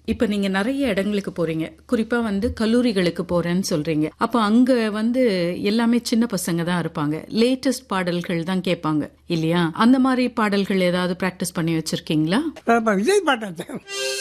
இப்ப நீங்க நிறைய இடங்களுக்கு போறீங்க, குறிப்பா கல்லூரிகளுக்கு போறேன்னு சொல்றீங்க. அப்ப அங்க எல்லாமே சின்ன பசங்க தான் இருப்பாங்க, லேட்டஸ்ட் பாடல்கள் தான் கேட்பாங்க இல்லையா? அந்த மாதிரி பாடல்கள் ஏதாவது பிராக்டிஸ் பண்ணி வச்சிருக்கீங்களா? விஜய் பாட்டு